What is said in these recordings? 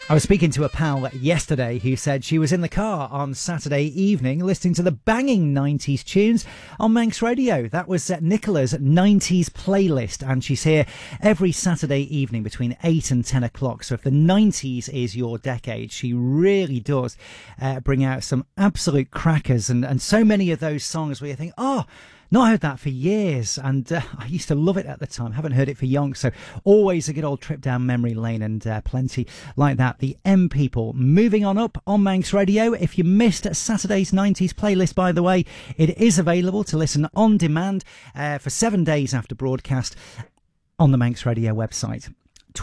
I was speaking to a pal yesterday who said she was in the car on Saturday evening listening to the banging 90s tunes on Manx Radio. That was Nicola's 90s playlist, and she's here every Saturday evening between 8 and 10 o'clock. So if the 90s is your decade, she really does bring out some absolute crackers, and so many of those songs where you think, oh, not heard that for years, and I used to love it at the time. Haven't heard it for yonks, so always a good old trip down memory lane, and plenty like that. The M People, moving on up on Manx Radio. If you missed Saturday's 90s playlist, by the way, it is available to listen on demand for 7 days after broadcast on the Manx Radio website.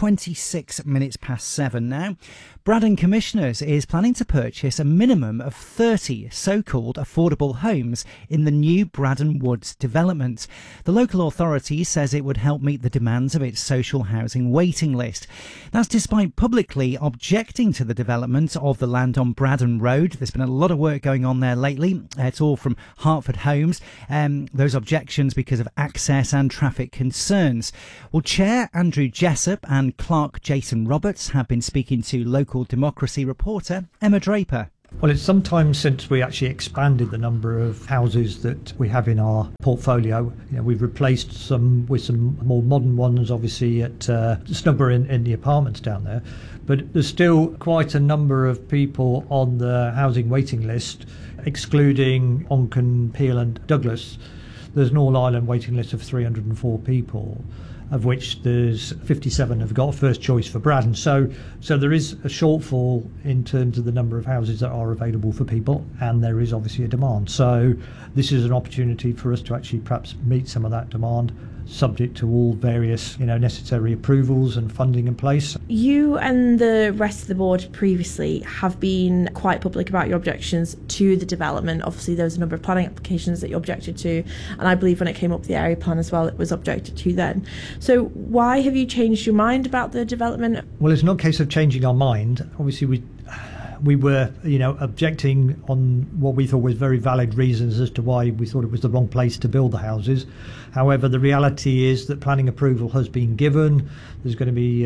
26 minutes past 7 now. Braddon Commissioners is planning to purchase a minimum of 30 so-called affordable homes in the new Braddon Woods development. The local authority says it would help meet the demands of its social housing waiting list. That's despite publicly objecting to the development of the land on Braddon Road. There's been a lot of work going on there lately. It's all from Hertford Homes. Those objections because of access and traffic concerns. Well, Chair Andrew Jessup and Clerk Jason Roberts have been speaking to local democracy reporter Emma Draper. Well, it's some time since we actually expanded the number of houses that we have in our portfolio. We've replaced some with some more modern ones, obviously, at Snubber in the apartments down there. But there's still quite a number of people on the housing waiting list, excluding Onken, Peel and Douglas. There's an all-island waiting list of 304 people, of which there's 57 have got a first choice for Braddon. So there is a shortfall in terms of the number of houses that are available for people, and there is obviously a demand. So this is an opportunity for us to actually perhaps meet some of that demand, subject to all various necessary approvals and funding in place. You and the rest of the board previously have been quite public about your objections to the development. Obviously there was a number of planning applications that you objected to, and I believe when it came up the area plan as well, it was objected to then. So why have you changed your mind about the development? Well, it's not a case of changing our mind. Obviously we were, objecting on what we thought was very valid reasons as to why we thought it was the wrong place to build the houses. However, the reality is that planning approval has been given. There's going to be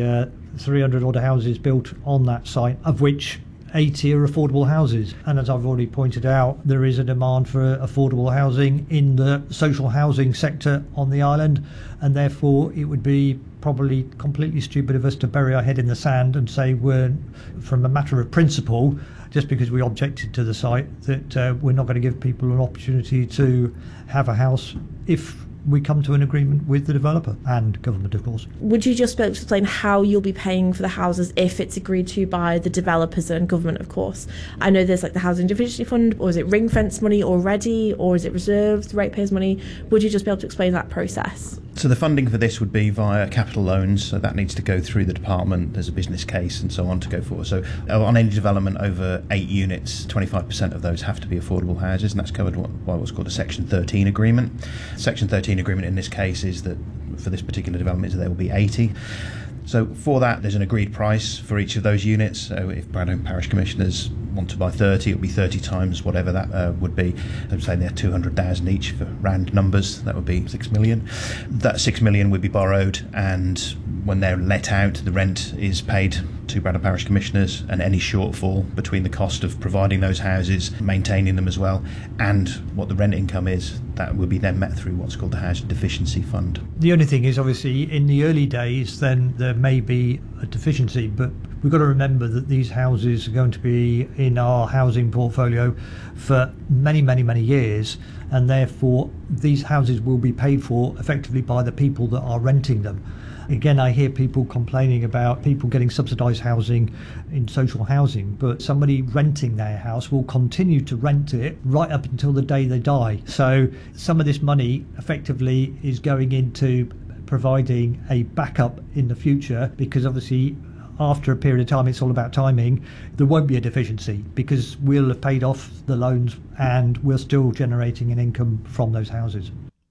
300 odd houses built on that site, of which 80 are affordable houses. And as I've already pointed out, there is a demand for affordable housing in the social housing sector on the island, and therefore it would be probably completely stupid of us to bury our head in the sand and say we're, from a matter of principle, just because we objected to the site, that we're not going to give people an opportunity to have a house if we come to an agreement with the developer and government, of course. Would you just be able to explain how you'll be paying for the houses if it's agreed to by the developers and government, of course? I know there's like the Housing Deficiency Fund, or is it ring-fence money already, or is it reserved ratepayers money? Would you just be able to explain that process? So the funding for this would be via capital loans, so that needs to go through the department. There's a business case and so on to go forward. So on any development over 8 units, 25% of those have to be affordable houses, and that's covered by what's called a Section 13 agreement. Section 13 agreement in this case is that for this particular development is that there will be 80. So for that, there's an agreed price for each of those units. So if Braddon Parish Commissioners want to buy 30, it'll be 30 times whatever that would be. I'm saying they're 200,000 each for round numbers. That would be 6 million. That 6 million would be borrowed, and when they're let out, the rent is paid to Braddon Parish Commissioners, and any shortfall between the cost of providing those houses, maintaining them as well, and what the rent income is, that will be then met through what's called the Housing Deficiency Fund. The only thing is, obviously, in the early days, then there may be a deficiency, but we've got to remember that these houses are going to be in our housing portfolio for many, many, many years, and therefore these houses will be paid for effectively by the people that are renting them. Again, I hear people complaining about people getting subsidised housing in social housing, but somebody renting their house will continue to rent it right up until the day they die. So some of this money effectively is going into providing a backup in the future, because obviously after a period of time, it's all about timing, there won't be a deficiency because we'll have paid off the loans and we're still generating an income from those houses.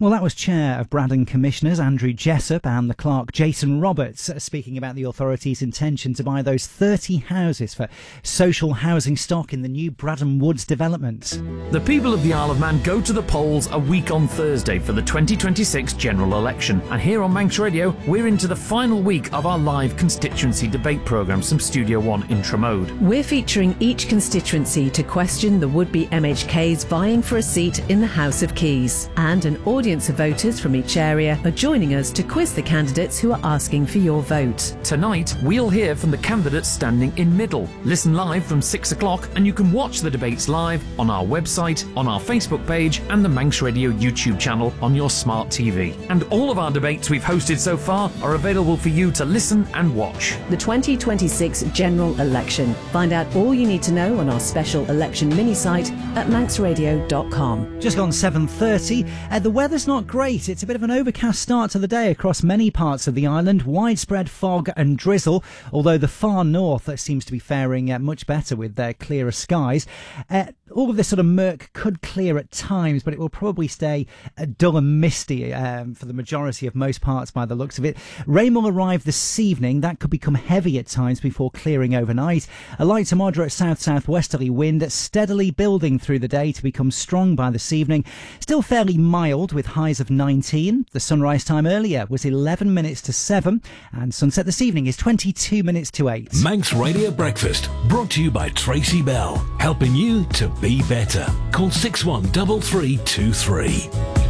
Well, that was Chair of Braddon Commissioners Andrew Jessup and the clerk Jason Roberts speaking about the authority's intention to buy those 30 houses for social housing stock in the new Braddon Woods development. The people of the Isle of Man go to the polls a week on Thursday for the 2026 general election. And here on Manx Radio, we're into the final week of our live constituency debate programme, from Studio One Intro Mode. We're featuring each constituency to question the would-be MHKs vying for a seat in the House of Keys. And an audience of voters from each area are joining us to quiz the candidates who are asking for your vote. Tonight, we'll hear from the candidates standing in middle. Listen live from 6 o'clock, and you can watch the debates live on our website, on our Facebook page, and the Manx Radio YouTube channel on your smart TV. And all of our debates we've hosted so far are available for you to listen and watch. The 2026 general election. Find out all you need to know on our special election mini-site at manxradio.com. Just gone 7:30. The weather's not great. It's a bit of an overcast start to the day across many parts of the island. Widespread fog and drizzle, although the far north seems to be faring much better with clearer skies. All of this sort of murk could clear at times, but it will probably stay dull and misty for the majority of most parts by the looks of it. Rain will arrive this evening. That could become heavy at times before clearing overnight. A light to moderate south-southwesterly wind steadily building through the day to become strong by this evening. Still fairly mild with highs of 19. The sunrise time earlier was 11 minutes to 7, and sunset this evening is 22 minutes to 8. Manx Radio Breakfast, brought to you by Tracy Bell, helping you to be better. Call 613323.